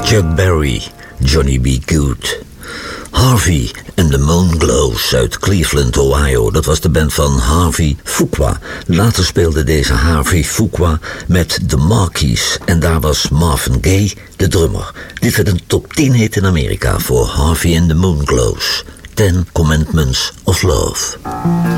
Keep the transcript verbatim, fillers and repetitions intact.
Chuck Berry, Johnny B. Good. Harvey and the Moonglows uit Cleveland, Ohio. Dat was de band van Harvey Fuqua. Later speelde deze Harvey Fuqua met The Marquis. En daar was Marvin Gaye de drummer. Dit werd een top tien hit in Amerika voor Harvey and the Moonglows. Ten Commandments of Love.